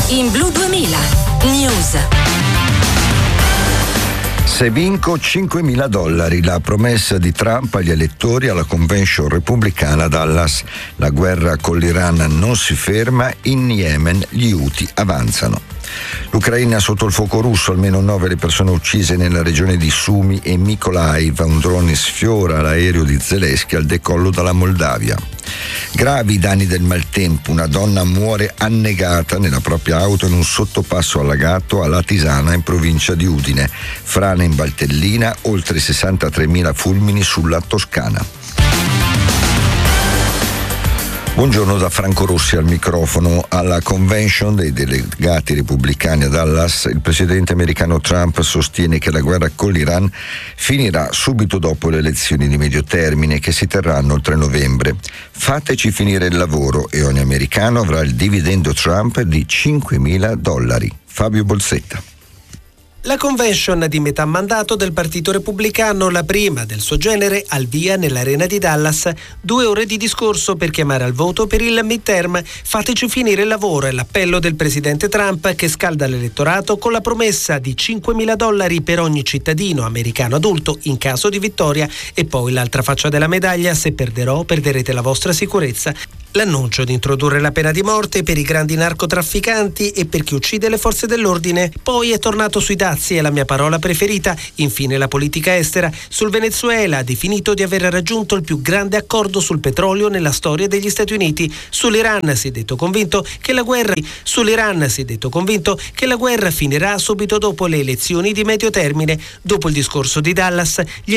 In Blu 2000 News. Se vinco $5.000, la promessa di Trump agli elettori alla convention repubblicana a Dallas. La guerra con l'Iran non si ferma, in Yemen gli Houthi avanzano. L'Ucraina sotto il fuoco russo, almeno 9 le persone uccise nella regione di Sumy e Mykolaiv. Un drone sfiora l'aereo di Zelensky al decollo dalla Moldavia. Gravi i danni del maltempo, una donna muore annegata nella propria auto in un sottopasso allagato a Latisana in provincia di Udine. Frana in Valtellina, oltre 63.000 fulmini sulla Toscana. Buongiorno da Franco Rossi al microfono. Alla convention dei delegati repubblicani a Dallas, il presidente americano Trump sostiene che la guerra con l'Iran finirà subito dopo le elezioni di medio termine che si terranno il 3 novembre. Fateci finire il lavoro e ogni americano avrà il dividendo Trump di $5.000. Fabio Bolsetta. La convention di metà mandato del Partito Repubblicano, la prima del suo genere, al via nell'arena di Dallas. 2 ore di discorso per chiamare al voto per il midterm. Fateci finire il lavoro è l'appello del presidente Trump, che scalda l'elettorato con la promessa di $5.000 per ogni cittadino americano adulto in caso di vittoria. E poi l'altra faccia della medaglia: se perderò, perderete la vostra sicurezza. L'annuncio di introdurre la pena di morte per i grandi narcotrafficanti e per chi uccide le forze dell'ordine. Poi è tornato sui dazi, è la mia parola preferita. Infine la politica estera. Sul Venezuela ha definito di aver raggiunto il più grande accordo sul petrolio nella storia degli Stati Uniti. Sull'Iran si è detto convinto che la guerra finirà subito dopo le elezioni di medio termine. Dopo il discorso di Dallas, gli